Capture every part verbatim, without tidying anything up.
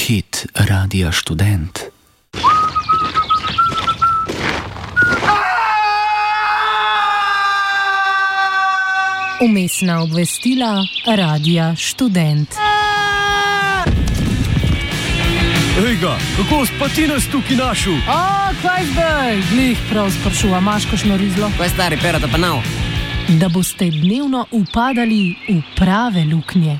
Hit Radia Študent. Umestna obvestila Radia Študent. Ejga, kako pa ti nas tukaj našel? A, kaj zdaj? Glih prav sprašuva, imaš kakšno rizlo? Kaj stari, perata pa nav? Da boste dnevno upadali v prave luknje.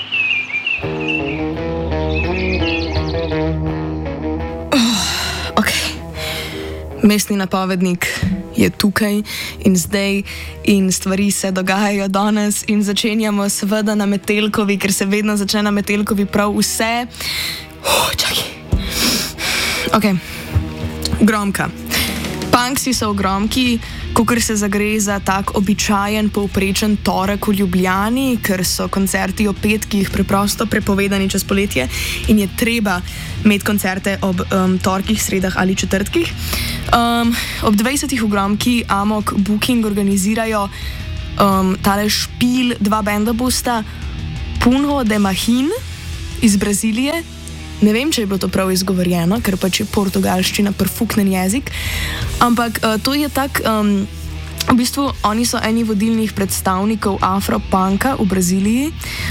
Mestni napovednik je tukaj in zdaj in stvari se dogajajo danes in začenjamo seveda na Metelkovi, ker se vedno začne na Metelkovi prav vse. Oh, čakaj. Ok. Gromka. Punksi so v Gromki, kakor se zagre za tak običajen povprečen torek v Ljubljani, ker so koncerti o petkih preprosto prepovedani čez poletje in je treba imeti koncerte ob um, torkih, sredah ali četrtkih. Um, ob dvajsetih v Gromki Amok Booking organizirajo um, tale špil, dva benda bosta, Punho de Mahin iz Brazilije. Ne vem, če je bilo to prav izgovorjeno, ker pač je portugalščina perfuknen jezik, ampak uh, to je tak, um, v bistvu oni so eni vodilnih predstavnikov afropunka v Braziliji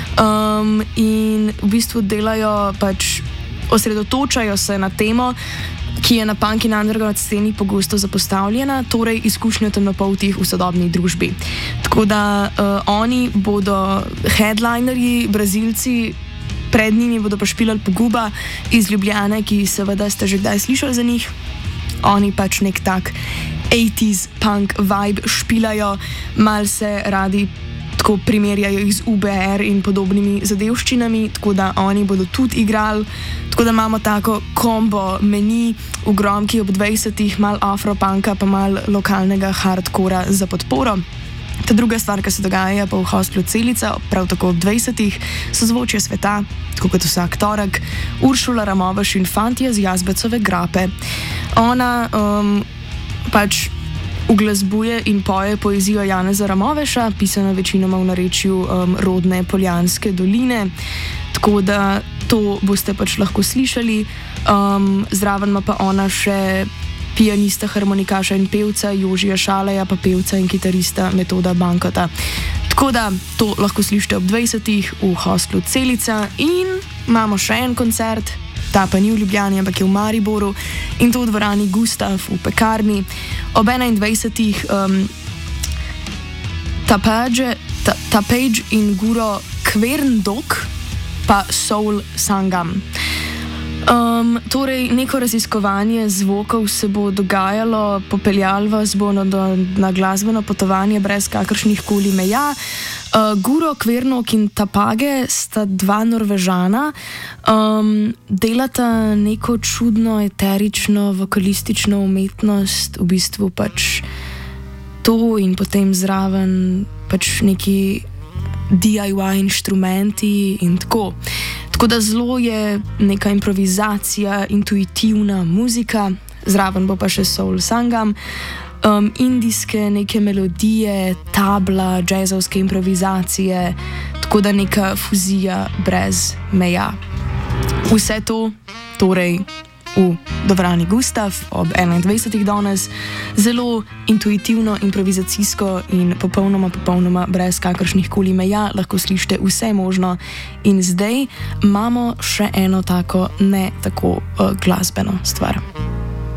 um, in v bistvu delajo pač, osredotočajo se na temo, ki je na punk in underground sceni pogosto zapostavljena, torej izkušnjo temnopoltih v sodobni družbi. Tako da uh, oni bodo headlinerji, Brazilci. Pred njimi bodo pa špilali Poguba iz Ljubljane, ki seveda ste že kdaj slišali za njih. Oni pač nek tak osemdesetih punk vibe špilajo, mal se radi tako primerjajo iz U B R in podobnimi zadevščinami, tako da oni bodo tudi igrali. Tako da imamo tako kombo meni v Gromki ob dvajsetih, mal afropunka pa mal lokalnega hardcora za podporo. Ta druga stvar, ki se dogaja pa v hostlu Celica, prav tako ob dvajsetih, so Zvočje sveta, tako kot vsak torek, Uršula Ramoveš in fantje z Jazbecove grape. Ona um, pač uglasbuje in poje poezijo Janeza Ramoveša, pisana večinoma v narečju um, rodne Poljanske doline, tako da to boste pač lahko slišali. Um, zraven ima pa ona še pianista, harmonikaša in pevca Jožija Šaleja, pa pevca in kitarista Metoda Bankota. Tako da to lahko slišite ob dvajsetih v hostlu Celica in imamo še en koncert, ta pa ni v Ljubljani, ampak je v Mariboru in to v dvorani Gustav v Pekarni. Ob enaindvajsetih um, Tapage, ta, Tapage in Guro Kvernndok pa Soul Sangam. Um, torej, neko raziskovanje zvokov se bo dogajalo, popeljalo vas bo na, na glasbeno potovanje brez kakršnih koli meja. Uh, Guro Kvernndok in Tapage sta dva Norvežana, um, delata neko čudno, eterično, vokalistično umetnost, v bistvu pač to in potem zraven pač neki D I Y inštrumenti in tako. Tako da zelo je neka improvizacija, intuitivna muzika, zraven bo pa še Soul Sangam, um, indijske neke melodije, tabla, jazzovske improvizacije, tako da neka fuzija brez meja. Vse to torej v dvorani Gustav ob enaindvajsetih danes, zelo intuitivno, improvizacijsko in popolnoma, popolnoma brez kakršnih koli meja, lahko slišite vse možno. In zdaj imamo še eno tako ne tako uh, glasbeno stvar.